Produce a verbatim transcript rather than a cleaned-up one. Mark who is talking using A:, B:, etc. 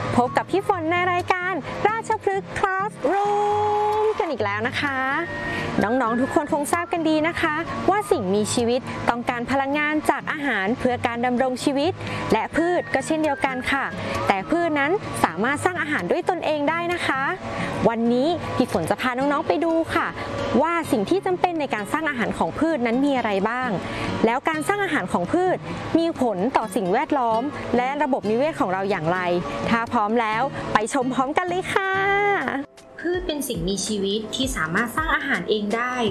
A: พบกับพี่ฝนในรายการราชพฤกษ์คลาสรูมกันอีกแล้วนะคะน้องๆทุกคนคงทราบกันดีนะคะว่าสิ่งมีชีวิตต้องการพลังงานจากอาหารเพื่อการดำรงชีวิตและพืชก็เช่นเดียวกันค่ะแต่พืชนั้นสามารถสร้างอาหารด้วยตนเองได้นะคะวันนี้พี่ฝนจะพาน้องๆไปดูค่ะว่าสิ่งที่จำเป็นในการสร้างอาหารของพืชนั้นมีอะไรบ้างแล้วการสร้างอาหารของพืชมีผลต่อสิ่งแวดล้อมและระบบนิเวศของเราอย่างไรถ้าพร้อมแล้วไปชมพร้อมกันเลยค่ะพืชเป็นสิ่งมีชีวิตที่สามารถสร้างอาหารเองได้